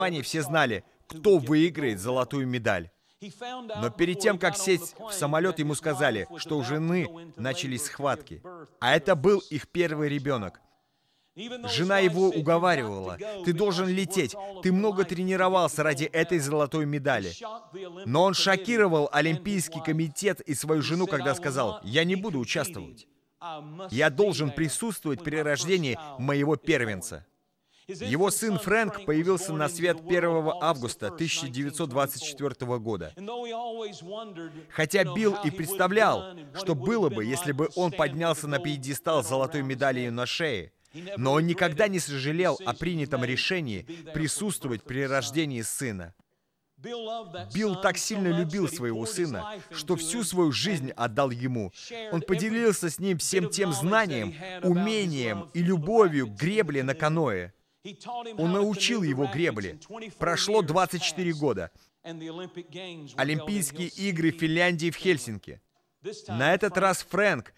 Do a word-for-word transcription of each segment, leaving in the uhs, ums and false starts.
все знали, кто выиграет золотую медаль. Но перед тем, как сесть в самолет, ему сказали, что у жены начались схватки. А это был их первый ребенок. Жена его уговаривала: «Ты должен лететь, ты много тренировался ради этой золотой медали». Но он шокировал Олимпийский комитет и свою жену, когда сказал: «Я не буду участвовать. Я должен присутствовать при рождении моего первенца». Его сын Фрэнк появился на свет первого августа тысяча девятьсот двадцать четвёртого года. Хотя Билл и представлял, что было бы, если бы он поднялся на пьедестал с золотой медалью на шее, но он никогда не сожалел о принятом решении присутствовать при рождении сына. Билл так сильно любил своего сына, что всю свою жизнь отдал ему. Он поделился с ним всем тем знанием, умением и любовью к гребле на каноэ. Он научил его гребле. Прошло двадцать четыре года. Олимпийские игры в Финляндии в Хельсинки. На этот раз Фрэнк,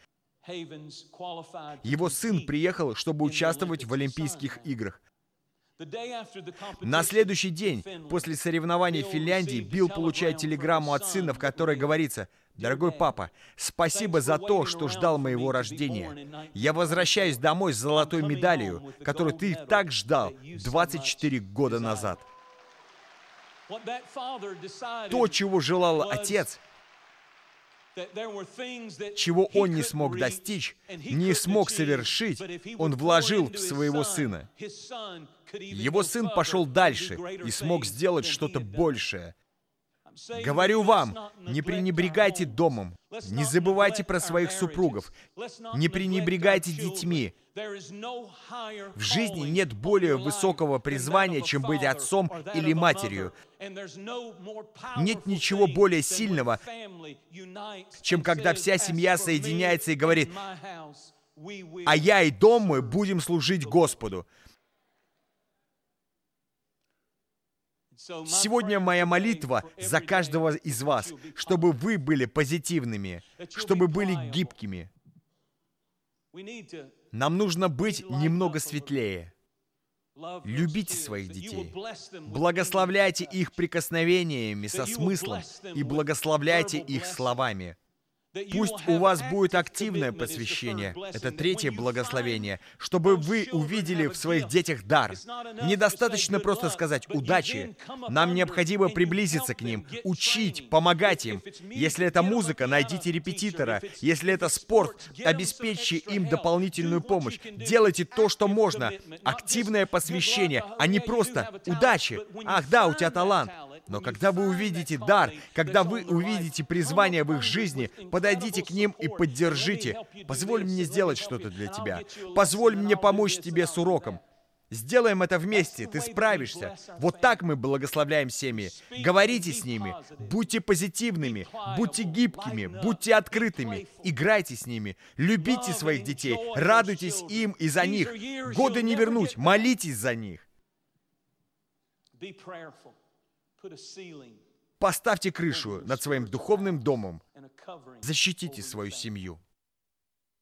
его сын, приехал, чтобы участвовать в Олимпийских играх. На следующий день, после соревнований в Финляндии, Билл получает телеграмму от сына, в которой говорится: «Дорогой папа, спасибо за то, что ждал моего рождения. Я возвращаюсь домой с золотой медалью, которую ты так ждал двадцать четыре года назад». То, чего желал отец, чего он не смог достичь, не смог совершить, он вложил в своего сына. Его сын пошел дальше и смог сделать что-то большее. Говорю вам, не пренебрегайте домом, не забывайте про своих супругов, не пренебрегайте детьми. В жизни нет более высокого призвания, чем быть отцом или матерью. Нет ничего более сильного, чем когда вся семья соединяется и говорит: «А я и дом мой будем служить Господу». Сегодня моя молитва за каждого из вас, чтобы вы были позитивными, чтобы были гибкими. Нам нужно быть немного светлее. Любите своих детей, благословляйте их прикосновениями со смыслом и благословляйте их словами. Пусть у вас будет активное посвящение, это третье благословение, чтобы вы увидели в своих детях дар. Недостаточно просто сказать «удачи». Нам необходимо приблизиться к ним, учить, помогать им. Если это музыка, найдите репетитора. Если это спорт, обеспечьте им дополнительную помощь. Делайте то, что можно. Активное посвящение, а не просто «удачи». Ах да, у тебя талант. Но когда вы увидите дар, когда вы увидите призвание в их жизни, подойдите к ним и поддержите. Позволь мне сделать что-то для тебя. Позволь мне помочь тебе с уроком. Сделаем это вместе, ты справишься. Вот так мы благословляем семьи. Говорите с ними, будьте позитивными, будьте гибкими, будьте открытыми, играйте с ними, любите своих детей, радуйтесь им и за них. Годы не вернуть, молитесь за них. Поставьте крышу над своим духовным домом. Защитите свою семью.